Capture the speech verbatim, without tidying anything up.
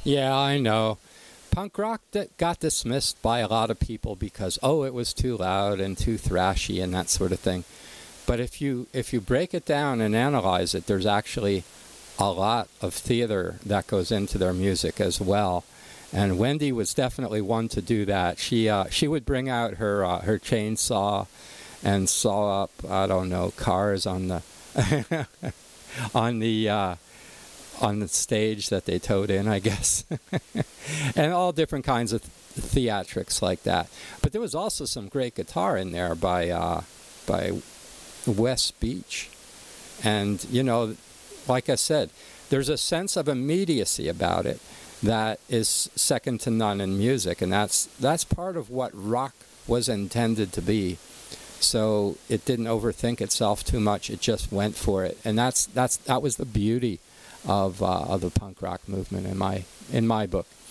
Yeah, I know. Punk rock that got dismissed by a lot of people because oh, it was too loud and too thrashy and that sort of thing. But if you if you break it down and analyze it, there's actually a lot of theater that goes into their music as well. And Wendy was definitely one to do that. She uh, she would bring out her uh, her chainsaw and saw up, I don't know, cars on the on the uh, on the stage that they towed in, I guess, and all different kinds of theatrics like that. But there was also some great guitar in there by uh, by Wes Beach, and you know, like I said, there's a sense of immediacy about it that is second to none in music, and that's that's part of what rock was intended to be. So it didn't overthink itself too much; it just went for it, and that's that's that was the beauty of uh, of the punk rock movement in my in my book.